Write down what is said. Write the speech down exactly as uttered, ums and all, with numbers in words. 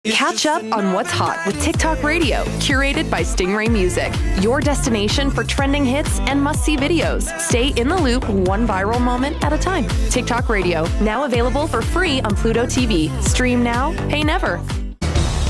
Catch up on what's hot with TikTok Radio, curated by Stingray Music, your destination for trending hits and must-see videos. Stay in the loop one viral moment at a time. TikTok Radio, now available for free on Pluto T V. Stream now, pay never.